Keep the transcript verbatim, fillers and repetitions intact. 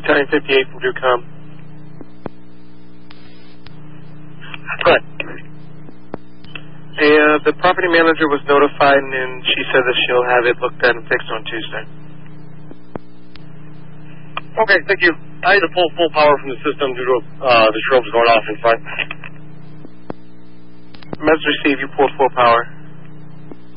Battalion fifty-eight from DUCOM. Good. Hey, uh, the property manager was notified, and she said that she'll have it looked at and fixed on Tuesday. Okay, thank you. I had to pull full power from the system due to uh, the strobes going off in front. Message received, you pulled full power.